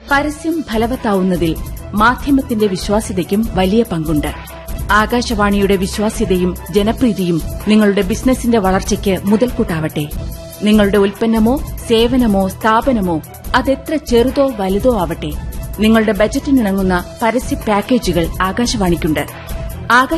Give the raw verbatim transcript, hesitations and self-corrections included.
പരസ്യം ഫലവത്താവുന്നതിൽ മാധ്യമത്തിന്റെ വിശ്വാസ്യതയ്ക്കും വലിയ പങ്കുണ്ട്. ആകാശവാണിയുടെ വിശ്വാസ്യതയും ജനപ്രീതിയും നിങ്ങളുടെ ബിസിനസിന്റെ വളർച്ചയ്ക്ക് മുതൽക്കൂട്ടാവട്ടെ. നിങ്ങളുടെ ഉൽപ്പന്നമോ സേവനമോ സ്ഥാപനമോ അതെത്ര ചെറുതോ വലുതോ ആവട്ടെ, നിങ്ങളുടെ ബജറ്റിനിണങ്ങുന്ന പരസ്യ പാക്കേജുകൾ ആകാശവാണിക്കുണ്ട്.